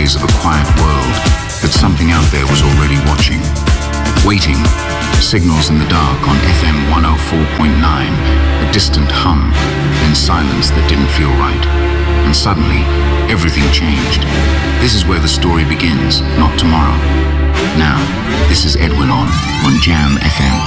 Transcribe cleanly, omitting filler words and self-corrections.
days of a quiet world, that something out there was already watching. Waiting, signals in the dark on FM 104.9, a distant hum, then silence that didn't feel right. And suddenly, everything changed. This is where the story begins, not tomorrow. Now, this is Edwin on Jam FM.